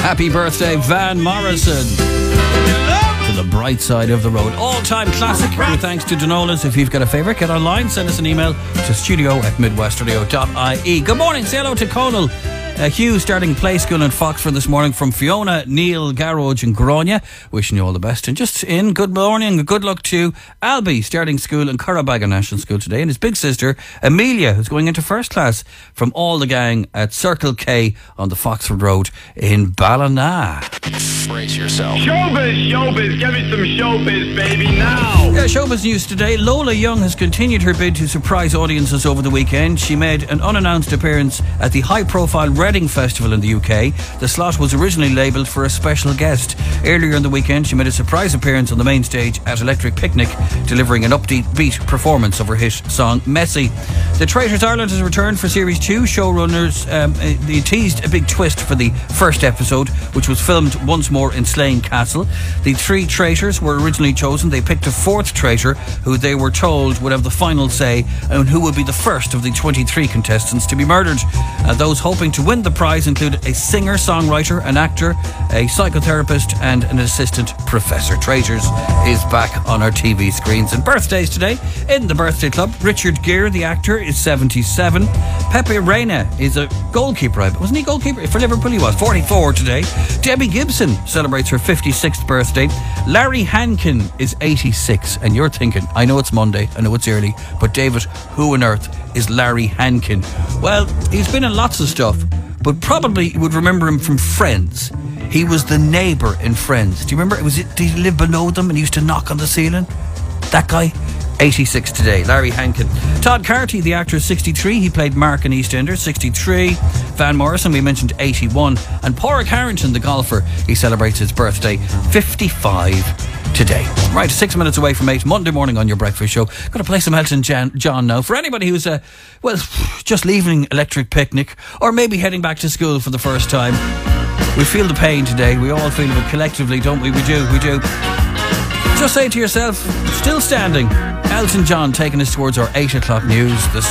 Happy birthday, Van Morrison. To the bright side of the road. All-time classic. With thanks to Donola's. If you've got a favourite, get online. Send us an email to studio@midwestradio.ie. Good morning. Say hello to Conal. Hugh starting play school in Foxford this morning from Fiona Neil Garage in Grania. Wishing you all the best. And just in, good morning, good luck to Albie starting school in Currabaga National School today. And his big sister, Amelia, who's going into first class from all the gang at Circle K on the Foxford Road in Ballina. Brace yourself. Showbiz, give me some showbiz, baby, now! Yeah, showbiz news today. Lola Young has continued her bid to surprise audiences over the weekend. She made an unannounced appearance at the high-profile Reading Festival in the UK. The slot was originally labelled for a special guest. Earlier in the weekend, she made a surprise appearance on the main stage at Electric Picnic, delivering an upbeat performance of her hit song, Messy. The Traitors Ireland has returned for Series 2. Showrunners they teased a big twist for the first episode, which was filmed once more in Slane Castle. The 3 traitors were originally chosen. They picked a 4th traitor, who they were told would have the final say on who would be the first of the 23 contestants to be murdered. Those hoping to win the prize included a singer, songwriter, an actor, a psychotherapist and an assistant professor. Traitors is back on our TV screens. And birthdays today in the Birthday Club. Richard Gere, the actor, is 77. Pepe Reina is a goalkeeper. Wasn't he goalkeeper? For Liverpool he was. 44 today. Debbie Gibson celebrates her 56th birthday. Larry Hankin is 86. And you're thinking, I know it's Monday, I know it's early, but David, who on earth is Larry Hankin? Well, he's been in lots of stuff, but probably you would remember him from Friends. He was the neighbour in Friends. Do you remember? Did he live below them and he used to knock on the ceiling? That guy? 86 today, Larry Hankin. Todd Carty, the actor, is 63. He played Mark in EastEnders, 63. Van Morrison, we mentioned, 81. And Pádraig Harrington, the golfer, he celebrates his birthday, 55 today. Right, 6 minutes away from 8, Monday morning on your breakfast show. Going to play some Elton John now. For anybody who's, just leaving Electric Picnic, or maybe heading back to school for the first time. We feel the pain today. We all feel it collectively, don't we? We do. Just say to yourself, still standing, Elton John taking us towards our 8 o'clock news. The